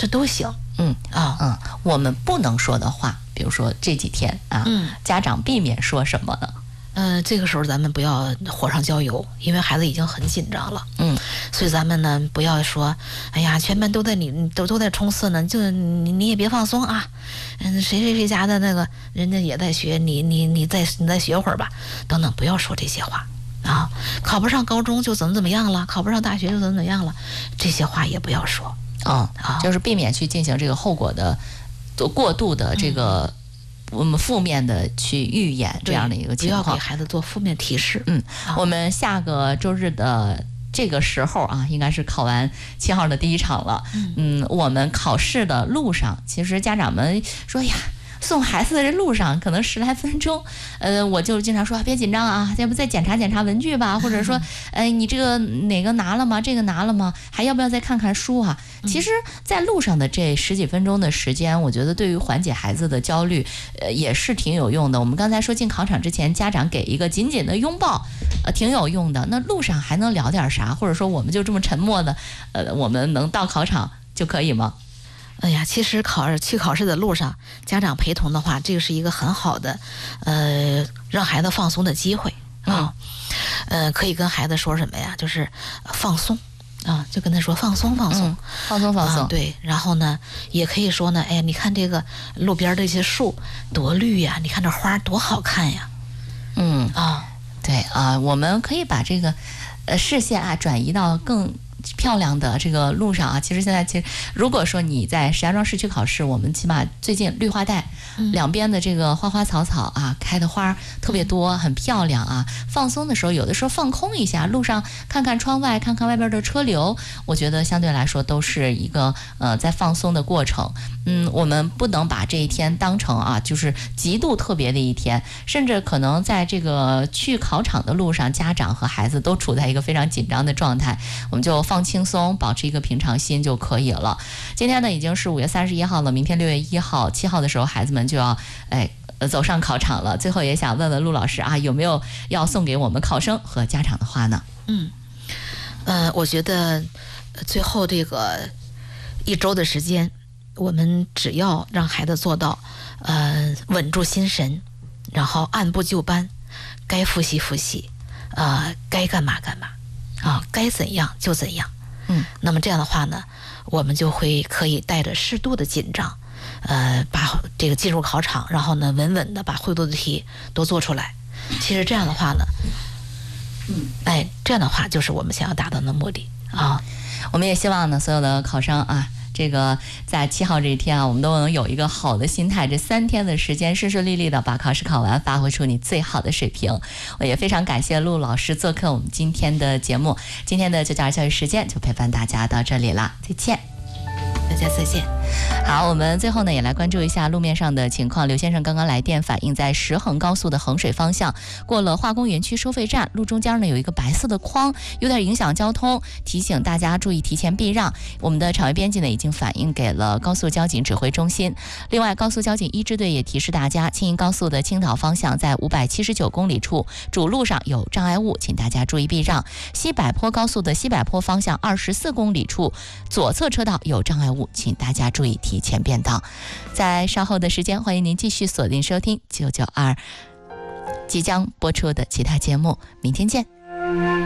这都行。 我们不能说的话，比如说这几天啊，家长避免说什么呢？ 这个时候咱们不要火上浇油，因为孩子已经很紧张了。所以咱们呢不要说，哎呀，全班都在冲刺呢，就你也别放松啊。谁家的那个人家也在学，你再学会儿吧，等等，不要说这些话啊。考不上高中就怎么样了，考不上大学就怎么样了，这些话也不要说。 就是避免去进行这个后果的过度的这个负面的去预演这样的一个情况， 不要给孩子做负面提示。 我们下个周日的这个时候啊，应该是考完7号的第一场了。我们考试的路上，其实家长们说呀，送孩子的这路上可能10来分钟，我就经常说别紧张啊，要不再检查检查文具吧，或者说，你这个哪个拿了吗？这个拿了吗？还要不要再看看书啊？其实，在路上的这10几分钟的时间，我觉得对于缓解孩子的焦虑，也是挺有用的。我们刚才说进考场之前，家长给一个紧紧的拥抱，挺有用的。那路上还能聊点啥？或者说我们就这么沉默的，我们能到考场就可以吗？ 哎呀，其实去考试的路上，家长陪同的话，这个是一个很好的，让孩子放松的机会啊。可以跟孩子说什么呀？就是放松啊，就跟他说放松。对，然后呢，也可以说呢，哎呀，你看这个路边这些树多绿呀，你看这花多好看呀。 对啊，我们可以把这个视线啊转移到更漂亮的这个路上啊。其实如果说你在石家庄市区考试，我们起码最近绿化带两边的这个花花草草啊，开的花特别多，很漂亮啊。放松的时候，有的时候放空一下，路上看看窗外，看看外边的车流，我觉得相对来说都是一个在放松的过程。我们不能把这一天当成啊就是极度特别的一天，甚至可能在这个去考场的路上，家长和孩子都处在一个非常紧张的状态，我们就放轻松，保持一个平常心就可以了。今天呢已经是5月31号了，明天6月1号、7号的时候，孩子们就要走上考场了。最后也想问问陆老师啊，有没有要送给我们考生和家长的话呢？ 我觉得最后这个1周的时间，我们只要让孩子做到稳住心神，然后按部就班，该复习复习，该干嘛干嘛啊，该怎样就怎样。那么这样的话呢，我们就可以带着适度的紧张，把这个进入考场，然后呢稳稳的把会做的题都做出来。其实这样的话呢，这样的话就是我们想要达到的目的啊。 我们也希望呢，所有的考生啊，这个在7号这一天啊，我们都能有一个好的心态，这3天的时间顺顺利利的把考试考完，发挥出你最好的水平。我也非常感谢陆老师做客我们今天的节目，今天的9.2教育时间就陪伴大家到这里了，再见。 大家再见。 好，我们最后呢也来关注一下路面上的情况。刘先生刚刚来电反映，在石衡高速的衡水方向，过了化工园区收费站，路中间呢有一个白色的框，有点影响交通，提醒大家注意提前避让。我们的场外编辑呢已经反映给了高速交警指挥中心。另外，高速交警1支队也提示大家，青银高速的青岛方向在579公里处主路上有障碍物，请大家注意避让。西柏坡高速的西柏坡方向24公里处左侧车道有障碍物，请大家注意提前变道。在稍后的时间，欢迎您继续锁定收听992即将播出的其他节目，明天见。